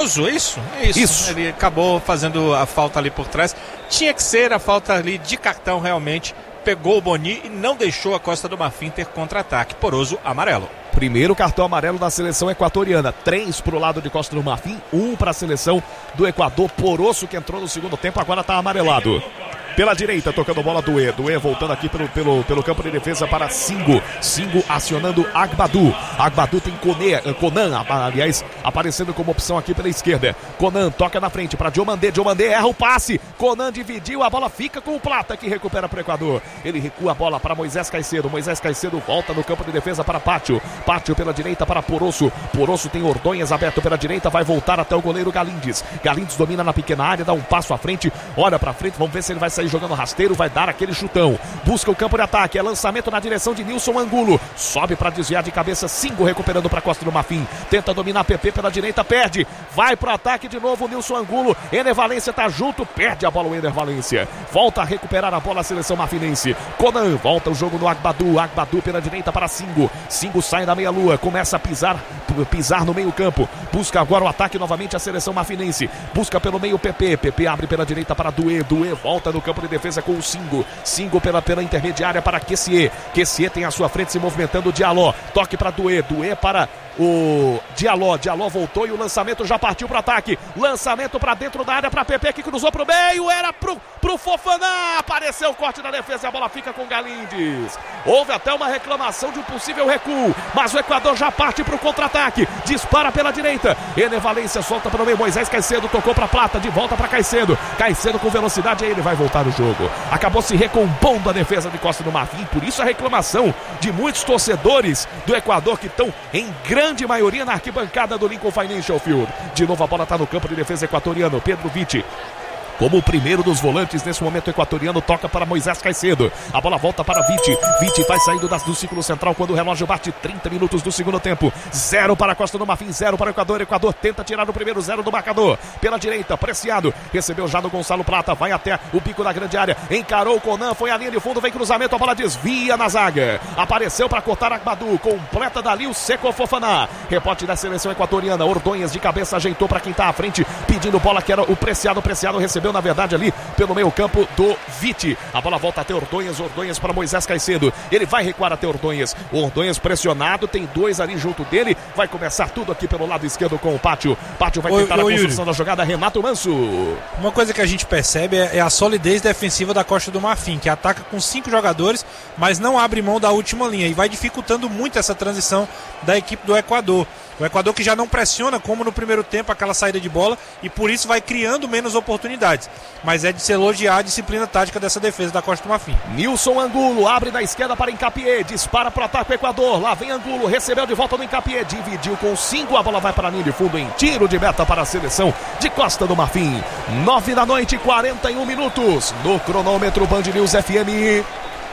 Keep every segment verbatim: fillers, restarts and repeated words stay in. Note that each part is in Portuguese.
Poroso, é isso? É isso. Isso. Ele acabou fazendo a falta ali por trás. Tinha que ser a falta ali de cartão realmente. Pegou o Boni e não deixou a Costa do Marfim ter contra-ataque. Poroso, amarelo. Primeiro cartão amarelo da seleção equatoriana. Três para o lado de Costa do Marfim, um para a seleção do Equador. Poroso, que entrou no segundo tempo, agora está amarelado. Pela direita, tocando bola do E. Do E voltando aqui pelo, pelo, pelo campo de defesa para Singo. Singo acionando Agbadu. Agbadu tem Coné, Conan, aliás, aparecendo como opção aqui pela esquerda. Conan toca na frente para Diomandé. Diomandé erra o passe. Conan dividiu, a bola fica com o Plata, que recupera para o Equador. Ele recua a bola para Moisés Caicedo. Moisés Caicedo volta no campo de defesa para Pátio. Pátio pela direita para Poroso. Poroso tem Ordonhas aberto pela direita. Vai voltar até o goleiro Galindes. Galindes domina na pequena área, dá um passo à frente. Olha para frente, vamos ver se ele vai sair jogando rasteiro, vai dar aquele chutão. Busca o campo de ataque, é lançamento na direção de Nilson Angulo. Sobe para desviar de cabeça, Singo recuperando para Costa do Marfim. Tenta dominar P P pela direita, perde. Vai pro ataque de novo, Nilson Angulo. Ener Valência tá junto, perde a bola o Ener Valência. Volta a recuperar a bola a seleção marfinense. Conan volta o jogo no Agbadu. Agbadu pela direita para Singo. Singo sai da meia-lua, começa a pisar, pisar no meio-campo. Busca agora o ataque novamente a seleção marfinense. Busca pelo meio P P. P P abre pela direita para Duê. Duê volta no campo de defesa com o Singo. Singo pela, pela intermediária para Kessié. Kessié tem à sua frente se movimentando o Diallo. Toque para Duê. Duê para o Diallo. Diallo voltou e o lançamento já partiu para o ataque. Lançamento para dentro da área para P P, que cruzou para o meio. Era pro, pro Fofana. Apareceu o corte da defesa e a bola fica com Galindes. Houve até uma reclamação de um possível recuo, mas o Equador já parte para o contra-ataque. Dispara pela direita. Ener Valência solta para o meio. Moisés Caicedo tocou para Plata. De volta para Caicedo. Caicedo com velocidade. Aí ele vai voltar o jogo. Acabou se recompondo a defesa de Costa do Marfim. Por isso a reclamação de muitos torcedores do Equador, que estão em grande maioria na arquibancada do Lincoln Financial Field. De novo a bola está no campo de defesa equatoriano. Pedro Vitti, como o primeiro dos volantes nesse momento equatoriano, toca para Moisés Caicedo. A bola volta para Vitti. Vitti vai saindo das, do ciclo central quando o relógio bate trinta minutos do segundo tempo. Zero para a Costa do Marfim, zero para o Equador. Equador tenta tirar o primeiro zero do marcador. Pela direita, Preciado. Recebeu já do Gonçalo Plata. Vai até o pico da grande área. Encarou o Conan, foi a linha de fundo, vem cruzamento, a bola desvia na zaga. Apareceu para cortar Agbadu. Completa dali o Seco Fofana. Rebote da seleção equatoriana. Ordonhas de cabeça ajeitou para quem está à frente, pedindo bola, que era o Preciado. Preciado recebeu na verdade ali pelo meio campo do Vitti. A bola volta até Ordonhas, Ordonhas para Moisés Caicedo. Ele vai recuar até Ordonhas. Ordonhas pressionado, tem dois ali junto dele. Vai começar tudo aqui pelo lado esquerdo com o Pátio. Pátio vai tentar ô, ô, a construção Yuri. da jogada. Renato Manso. Uma coisa que a gente percebe é, é a solidez defensiva da Costa do Marfim, que ataca com cinco jogadores, mas não abre mão da última linha e vai dificultando muito essa transição da equipe do Equador. O Equador que já não pressiona como no primeiro tempo aquela saída de bola e por isso vai criando menos oportunidades. Mas é de se elogiar a disciplina tática dessa defesa da Costa do Marfim. Nilson Angulo abre da esquerda para Hincapié, dispara para o ataque do Equador. Lá vem Angulo, recebeu de volta no Hincapié, dividiu com cinco, a bola vai para a linha de fundo em tiro de meta para a seleção de Costa do Marfim. Nove da noite, quarenta e um minutos no cronômetro Band News F M.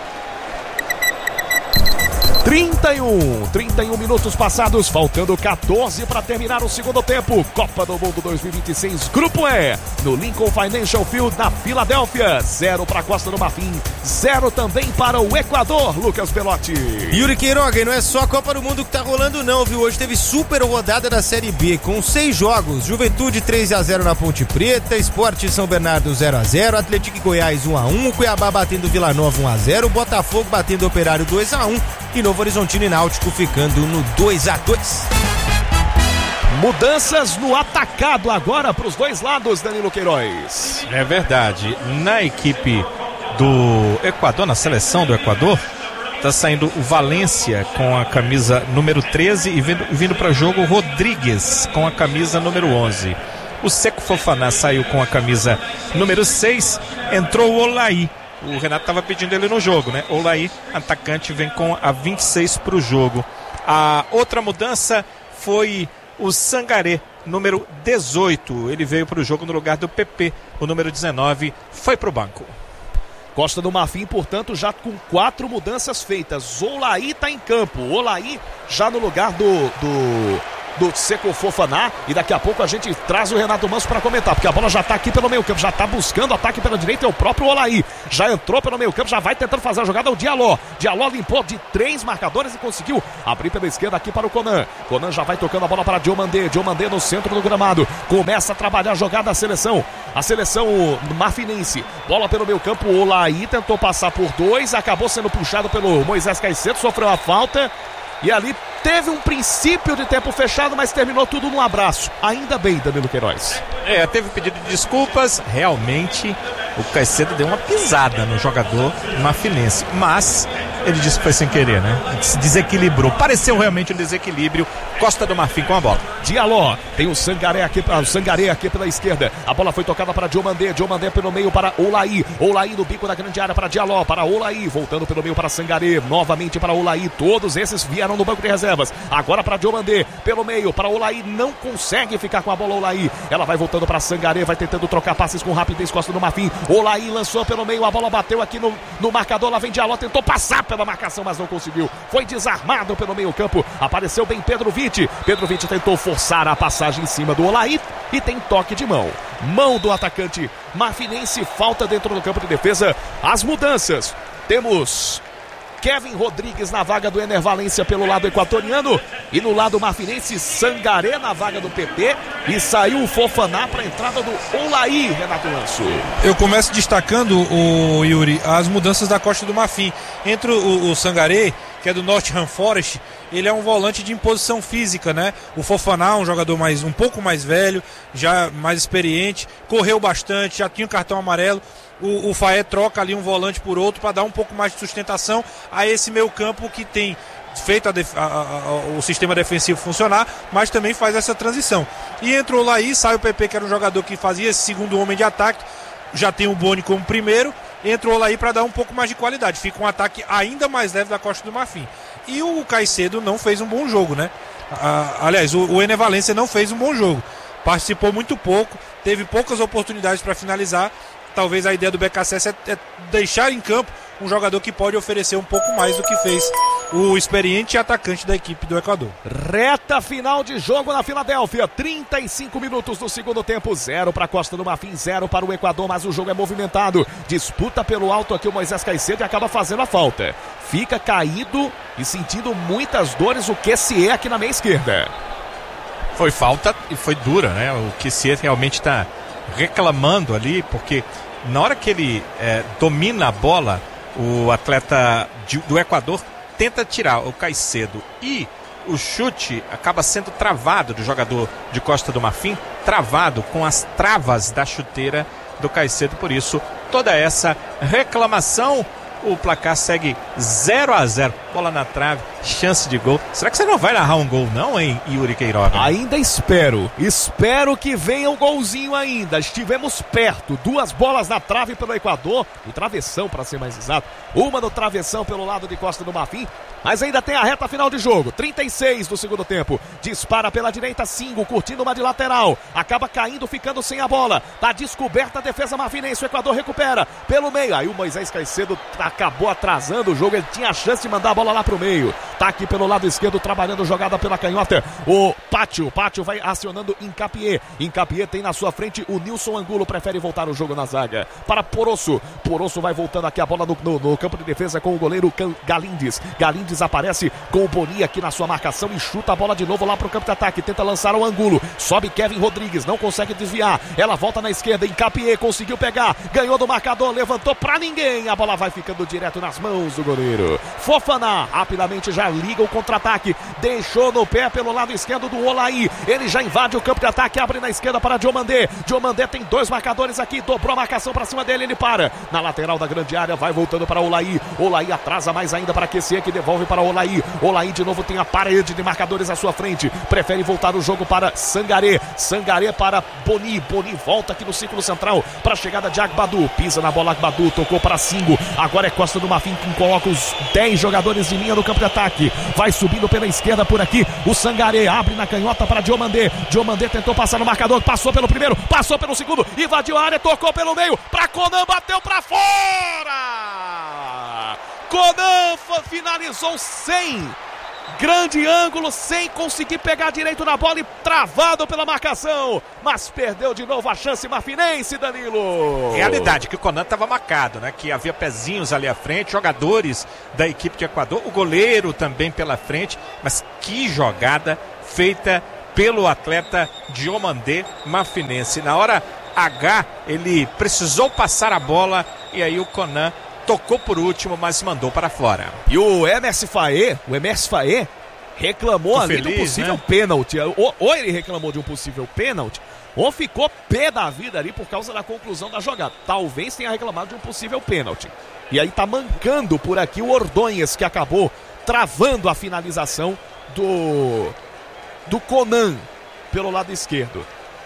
trinta e um, trinta e um minutos passados, faltando quatorze para terminar o segundo tempo. Copa do Mundo dois mil e vinte e seis, Grupo E, no Lincoln Financial Field, na Filadélfia. Zero para a Costa do Marfim, zero também para o Equador, Lucas Pelotti. Yuri Queiroga, e não é só a Copa do Mundo que tá rolando não, viu? Hoje teve super rodada da Série B, com seis jogos. Juventude três a zero na Ponte Preta, Sport São Bernardo zero a zero, Atlético Goiás um a um, Cuiabá batendo Vila Nova um a zero, Botafogo batendo Operário dois a um e Novo Horizontino e Náutico ficando no dois a dois. Mudanças no atacado agora para os dois lados, Danilo Queiroz. É verdade. Na equipe do Equador, na seleção do Equador, está saindo o Valência com a camisa número treze e vindo, vindo para o jogo o Rodrigues com a camisa número onze. O Seco Fofana saiu com a camisa número seis, entrou o Olaí. O Renato estava pedindo ele no jogo, né? Olaí, atacante, vem com a vinte e seis para o jogo. A outra mudança foi o Sangaré, número dezoito. Ele veio para o jogo no lugar do P P. O número dezenove foi para o banco. Costa do Marfim, portanto, já com quatro mudanças feitas. Olaí está em campo. Olaí já no lugar do, do do Seco Fofaná. E daqui a pouco a gente traz o Renato Manso para comentar, porque a bola já tá aqui pelo meio campo, já tá buscando ataque pela direita, é o próprio Olaí. Já entrou pelo meio campo, já vai tentando fazer a jogada, o Diallo. Diallo limpou de três marcadores e conseguiu abrir pela esquerda aqui para o Conan. Conan já vai tocando a bola para Diomandé. Diomandé no centro do gramado. Começa a trabalhar a jogada da seleção. A seleção marfinense. Bola pelo meio campo, Olaí tentou passar por dois, acabou sendo puxado pelo Moisés Caicedo, sofreu a falta. E ali teve um princípio de tempo fechado, mas terminou tudo num abraço. Ainda bem, Danilo Queiroz. É, teve pedido de desculpas. Realmente, o Caicedo deu uma pisada no jogador marfinense. Mas ele disse que foi sem querer, né? Se desequilibrou. Pareceu realmente um desequilíbrio. Costa do Marfim com a bola. Diallo, tem o Sangaré aqui, o Sangaré aqui pela esquerda. A bola foi tocada para Diomandé. Diomandé pelo meio para Olaí. Olaí no bico da grande área para Diallo, para Olaí. Voltando pelo meio para Sangaré. Novamente para Olaí. Todos esses vieram no banco de reservas. Agora para Diomandé. Pelo meio para Olaí. Não consegue ficar com a bola Olaí. Ela vai voltando para Sangaré. Vai tentando trocar passes com rapidez. Costa do Marfim. Olaí lançou pelo meio. A bola bateu aqui no, no marcador. Lá vem Diallo. Tentou passar pela marcação, mas não conseguiu. Foi desarmado pelo meio campo. Apareceu bem Pedro Vitti. Pedro Vitti tentou forçar a passagem em cima do Olaí e tem toque de mão. Mão do atacante marfinense, falta dentro do campo de defesa. As mudanças. Temos Kevin Rodrigues na vaga do Ener Valência pelo lado equatoriano e no lado marfinense Sangaré na vaga do P P e saiu o Fofaná para a entrada do Olaí, Renato Manso. Eu começo destacando, o Yuri, as mudanças da Costa do Marfim. Entre o, o Sangaré, que é do Nottingham Forest, ele é um volante de imposição física, né? O Fofaná, um jogador mais, um pouco mais velho, já mais experiente, correu bastante, já tinha um cartão amarelo. O, o Faé troca ali um volante por outro para dar um pouco mais de sustentação a esse meio campo que tem feito a def- a, a, a, o sistema defensivo funcionar, mas também faz essa transição. E entrou lá aí, sai o P P, que era um jogador que fazia esse segundo homem de ataque, já tem o Boni como primeiro, entrou lá aí para dar um pouco mais de qualidade, fica um ataque ainda mais leve da Costa do Marfim. E o Caicedo não fez um bom jogo, né? Ah, aliás, o, o Ener Valência não fez um bom jogo, participou muito pouco, teve poucas oportunidades para finalizar. Talvez a ideia do B K C S é, é deixar em campo um jogador que pode oferecer um pouco mais do que fez o experiente atacante da equipe do Equador. Reta final de jogo na Filadélfia, trinta e cinco minutos do segundo tempo, zero para a Costa do Marfim, zero para o Equador, mas o jogo é movimentado, disputa pelo alto aqui o Moisés Caicedo e acaba fazendo a falta. Fica caído e sentindo muitas dores o Kessié aqui na meia esquerda. Foi falta e foi dura, né? O Kessié realmente está reclamando ali, porque na hora que ele é, domina a bola, o atleta de, do Equador tenta tirar o Caicedo e o chute acaba sendo travado do jogador de Costa do Marfim, travado com as travas da chuteira do Caicedo. Por isso, toda essa reclamação. O placar segue zero a zero. Bola na trave, chance de gol. Será que você não vai narrar um gol não, hein, Yuri Queiroga? Ainda espero. Espero que venha um golzinho ainda. Estivemos perto. Duas bolas na trave pelo Equador. O travessão, para ser mais exato. Uma no travessão pelo lado de Costa do Marfim. Mas ainda tem a reta final de jogo. trinta e seis do segundo tempo. Dispara pela direita, Singo, curtindo uma de lateral. Acaba caindo, ficando sem a bola. Tá descoberta a defesa marfinense. O Equador recupera pelo meio. Aí o Moisés Caicedo acabou atrasando o jogo. Ele tinha a chance de mandar a bola lá pro meio. Tá aqui pelo lado esquerdo, trabalhando jogada pela canhota. O Pátio. Pátio vai acionando Incapié. Incapié tem na sua frente o Nilson Angulo. Prefere voltar o jogo na zaga para Porosso. Porosso vai voltando aqui a bola no, no, no campo de defesa com o goleiro Galindes. Galindes aparece com o Boni aqui na sua marcação e chuta a bola de novo lá pro campo de ataque. Tenta lançar o Angulo. Sobe Kevin Rodrigues. Não consegue desviar. Ela volta na esquerda. Incapié conseguiu pegar. Ganhou do marcador. Levantou pra ninguém. A bola vai ficando direto nas mãos do goleiro. Fofaná rapidamente já liga o contra-ataque. Deixou no pé pelo lado esquerdo do Olaí. Ele já invade o campo de ataque. Abre na esquerda para Diomandé. Diomandé tem dois marcadores aqui. Dobrou a marcação pra cima dele. Ele para. Na lateral da grande área. Vai voltando para Olaí. Olaí atrasa mais ainda para Kessié, que devolve para Olaí. Olaí de novo tem a parede de marcadores à sua frente. Prefere voltar o jogo para Sangaré. Sangaré para Boni. Boni volta aqui no círculo central para a chegada de Agbadu. Pisa na bola Agbadu. Tocou para Singo. Agora é Costa do Marfim quem coloca os dez jogadores de linha no campo de ataque. Vai subindo pela esquerda por aqui. O Sangaré abre na canhota para Diomandé. Diomandé tentou passar no marcador. Passou pelo primeiro. Passou pelo segundo. Invadiu a área. Tocou pelo meio. Para Conan. Bateu para fora. Conan finalizou sem Grande ângulo, sem conseguir pegar direito na bola e travado pela marcação. Mas perdeu de novo a chance marfinense, Danilo. Realidade, que o Conan estava marcado, né? Que havia pezinhos ali à frente, jogadores da equipe de Equador, o goleiro também pela frente. Mas que jogada feita pelo atleta Diomandé Marfinense. Na hora H, ele precisou passar a bola e aí o Conan tocou por último, mas mandou para fora. E o Emerson Faé, o Emerson Faé, reclamou Tô ali feliz, de um possível né? pênalti. Ou, ou ele reclamou de um possível pênalti, ou ficou pé da vida ali por causa da conclusão da jogada. Talvez tenha reclamado de um possível pênalti. E aí tá mancando por aqui o Ordonhas, que acabou travando a finalização do, do Conan pelo lado esquerdo.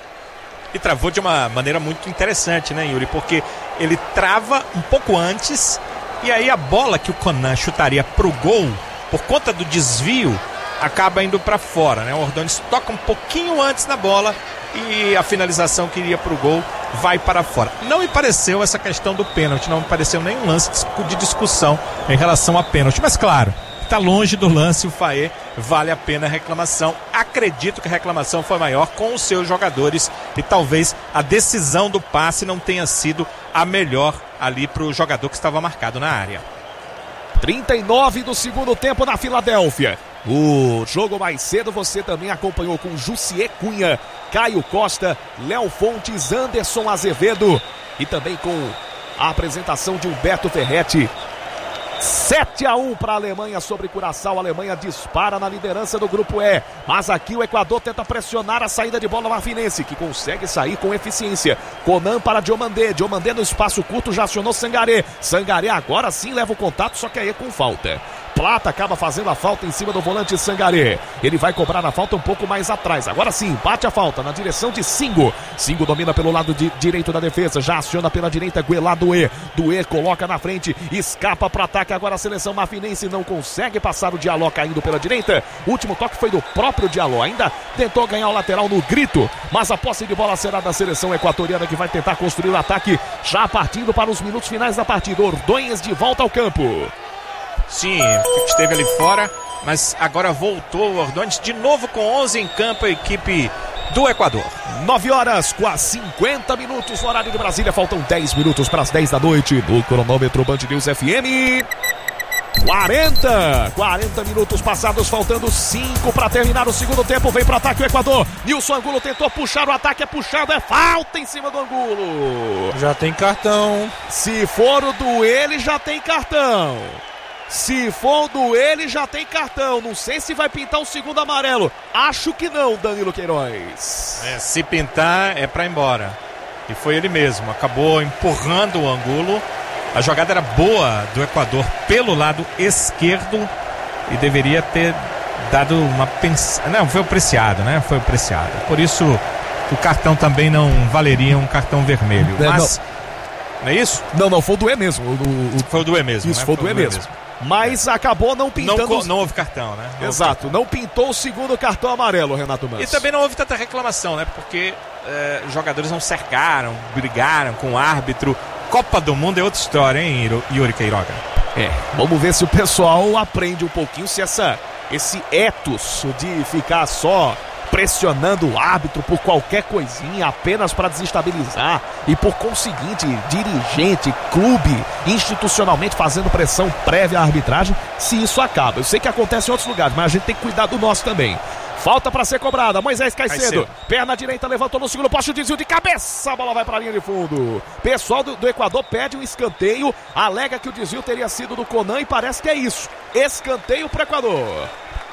E travou de uma maneira muito interessante, né, Yuri? Porque ele trava um pouco antes e aí a bola que o Conan chutaria pro gol, por conta do desvio, acaba indo para fora, né? O Ordonhas toca um pouquinho antes na bola e a finalização que iria pro gol vai para fora. Não me pareceu essa questão do pênalti, não me pareceu nenhum lance de discussão em relação a pênalti. Mas claro, está longe do lance o Faé, vale a pena a reclamação. Acredito que a reclamação foi maior com os seus jogadores e talvez a decisão do passe não tenha sido a melhor ali para o jogador que estava marcado na área. trinta e nove do segundo tempo na Filadélfia. O jogo mais cedo você também acompanhou com Jussier Cunha, Caio Costa, Léo Fontes, Anderson Azevedo e também com a apresentação de Humberto Ferretti. sete a um para a Alemanha sobre Curaçao. A Alemanha dispara na liderança do grupo E. Mas aqui o Equador tenta pressionar a saída de bola marfinense, que consegue sair com eficiência. Conan para Diomandé. Diomandé no espaço curto já acionou Sangaré. Sangaré agora sim leva o contato, só que aí é com falta. Plata acaba fazendo a falta em cima do volante Sangaré. Ele vai cobrar a falta um pouco mais atrás. Agora sim, bate a falta na direção de Singo. Singo domina pelo lado de direito da defesa. Já aciona pela direita Guelá Duê. Duê coloca na frente. Escapa para ataque. Agora a seleção marfinense não consegue passar o Diallo caindo pela direita. O último toque foi do próprio Diallo. Ainda tentou ganhar o lateral no grito. Mas a posse de bola será da seleção equatoriana, que vai tentar construir o ataque. Já partindo para os minutos finais da partida. Ordonhas de volta ao campo. Sim, esteve ali fora, mas agora voltou o Ordonhas de novo com onze em campo, a equipe do Equador. nove horas com cinquenta minutos no horário de Brasília. Faltam dez minutos para as dez da noite no cronômetro Band News F M. quarenta, quarenta minutos passados, faltando cinco para terminar o segundo tempo. Vem para o ataque o Equador. Nilson Angulo tentou puxar o ataque, é puxado, é falta em cima do Angulo. Já tem cartão. Se for o do ele, já tem cartão. Se for do ele, já tem cartão. Não sei se vai pintar um segundo amarelo. Acho que não, Danilo Queiroz. É, se pintar, é para ir embora. E foi ele mesmo. Acabou empurrando o Angulo. A jogada era boa do Equador pelo lado esquerdo. E deveria ter dado uma pensada. Não, foi apreciado, né? Foi apreciado. Por isso, o cartão também não valeria um cartão vermelho. É, Mas... Não. não é isso? Não, não, foi o Duê mesmo. O, o, o... Foi o Duê mesmo. Isso, né? foi o Duê mesmo. mesmo. Mas acabou não pintando... Não, não houve cartão, né? Não Exato, cartão. Não pintou o segundo cartão amarelo, Renato Manso. E também não houve tanta reclamação, né? Porque é, os jogadores não cercaram, brigaram com o árbitro. Copa do Mundo é outra história, hein, Yuri Queiroga? É, vamos ver se o pessoal aprende um pouquinho, se essa, esse ethos de ficar só pressionando o árbitro por qualquer coisinha, apenas para desestabilizar, e por conseguinte, dirigente, clube, institucionalmente fazendo pressão prévia à arbitragem, se isso acaba. Eu sei que acontece em outros lugares, mas a gente tem que cuidar do nosso também. Falta para ser cobrada, Moisés Caicedo, Caicedo. Perna direita, levantou no segundo poste, o desvio de cabeça, a bola vai para a linha de fundo. Pessoal do, do Equador pede um escanteio, alega que o desvio teria sido do Conan e parece que é isso. Escanteio para o Equador.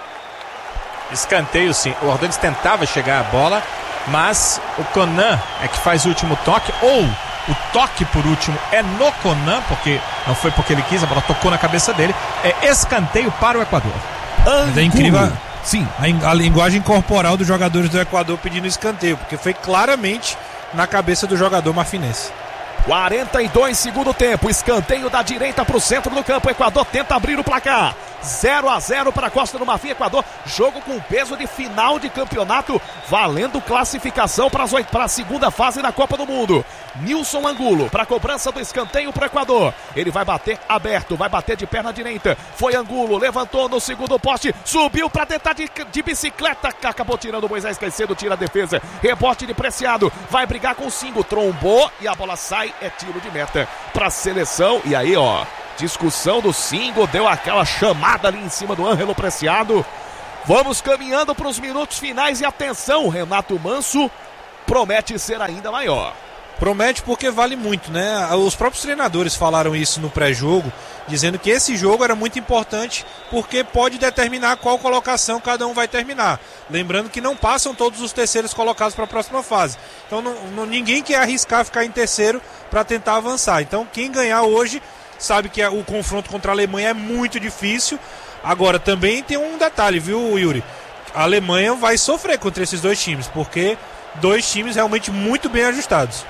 Escanteio sim, o Ordonhas tentava chegar à bola, mas o Conan é que faz o último toque, ou o toque por último é no Conan, porque não foi porque ele quis, a bola tocou na cabeça dele. É escanteio para o Equador. Mas é incrível, sim, a, a linguagem corporal dos jogadores do Equador pedindo escanteio, porque foi claramente na cabeça do jogador marfinense. quarenta e dois segundo tempo, escanteio da direita para o centro do campo. O Equador tenta abrir o placar. zero a zero para Costa do Marfim, Equador. Jogo com peso de final de campeonato, valendo classificação para a segunda fase da Copa do Mundo. Nilson Angulo para cobrança do escanteio para o Equador. Ele vai bater aberto, vai bater de perna direita. Foi Angulo, levantou no segundo poste, subiu para tentar de, de bicicleta, acabou tirando o Moisés Caicedo, tira a defesa. Rebote de Preciado, vai brigar com o Singo, trombou e a bola sai, é tiro de meta para a seleção. E aí, ó, discussão do Singo, deu aquela chamada ali em cima do Ângelo Preciado. Vamos caminhando para os minutos finais e atenção, Renato Manso promete ser ainda maior. Promete porque vale muito, né? Os próprios treinadores falaram isso no pré-jogo, dizendo que esse jogo era muito importante porque pode determinar qual colocação cada um vai terminar. Lembrando que não passam todos os terceiros colocados para a próxima fase. Então não, não, ninguém quer arriscar ficar em terceiro para tentar avançar. Então quem ganhar hoje sabe que o confronto contra a Alemanha é muito difícil. Agora também tem um detalhe, viu, Yuri? A Alemanha vai sofrer contra esses dois times, porque dois times realmente muito bem ajustados.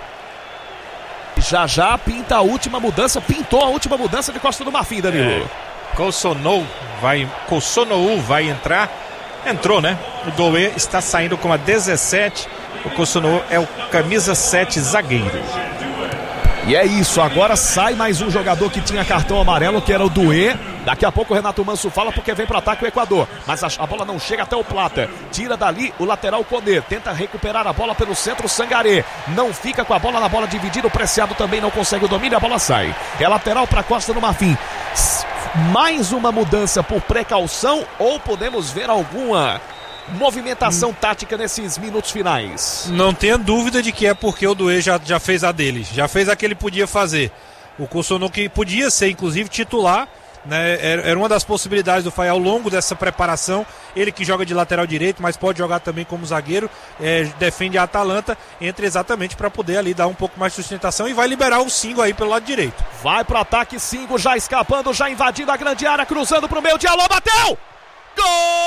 Já já pinta a última mudança, pintou a última mudança de Costa do Marfim, Danilo. É, Kosonou vai, Kosonou vai entrar, entrou, né? O Doué está saindo com a dezessete, o Kosonou é o camisa sete zagueiro. E é isso, agora sai mais um jogador que tinha cartão amarelo, que era o Doué. Daqui a pouco o Renato Manso fala porque vem para o ataque o Equador. Mas a, a bola não chega até o Plata. Tira dali o lateral Condé. Tenta recuperar a bola pelo centro Sangaré. Não fica com a bola na bola dividida. O Preciado também não consegue o domínio. A bola sai. É lateral para Costa do Marfim. Mais uma mudança por precaução ou podemos ver alguma movimentação hum. tática nesses minutos finais? Não tenha dúvida de que é porque o Doué já, já fez a dele. Já fez a que ele podia fazer. O Kosonou que podia ser inclusive titular, né, era uma das possibilidades do Fai ao longo dessa preparação. Ele que joga de lateral direito, mas pode jogar também como zagueiro, é, defende a Atalanta, entra exatamente para poder ali dar um pouco mais de sustentação e vai liberar o Singo aí pelo lado direito. Vai pro ataque, Singo já escapando, já invadindo a grande área, cruzando pro meio de Alô, bateu! Gol!